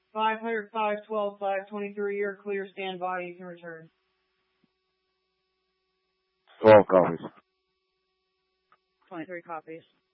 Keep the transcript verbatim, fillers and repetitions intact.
five hundred five twelve five twenty-three. You're clear. Stand by. You can return. twelve copies. twenty-three copies.